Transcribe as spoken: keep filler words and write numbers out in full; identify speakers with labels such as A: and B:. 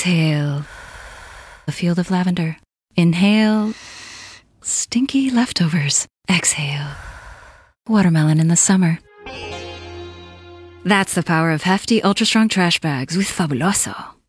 A: Exhale, a field of lavender. Inhale, stinky leftovers. Exhale, watermelon in the summer. That's the power of hefty, ultra-strong trash bags with Fabuloso.